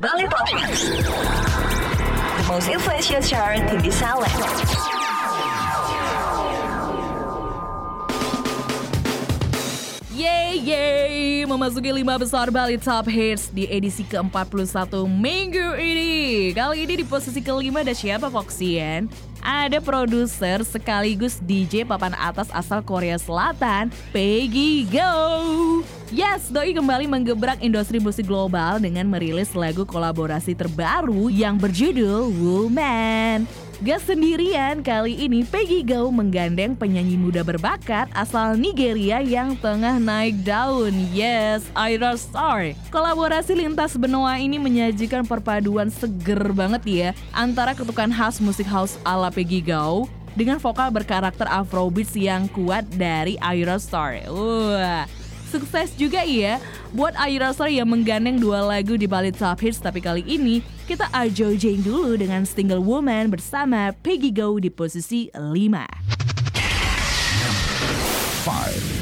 Bali Top Hits, the most influential chart in this island. Yeay, memasuki 5 besar Bali Top Hits di edisi ke-41 minggu ini. Kali ini di posisi kelima ada siapa, Foxian? Ada produser sekaligus DJ papan atas asal Korea Selatan, Peggy Gou. Yes, Doi kembali menggebrak industri musik global dengan merilis lagu kolaborasi terbaru yang berjudul Woman. Gak sendirian, kali ini Peggy Gou menggandeng penyanyi muda berbakat asal Nigeria yang tengah naik daun. Yes, Ayra Starr. Kolaborasi lintas benua ini menyajikan perpaduan seger banget ya antara ketukan khas musik house ala Peggy Gou dengan vokal berkarakter Afrobeats yang kuat dari Ayra Starr. Sukses juga ya buat Ayra Starr yang menggandeng 2 lagu di Bali Top Hits. Tapi kali ini kita ajojeng dulu dengan single Woman bersama Peggy Gou di posisi 5.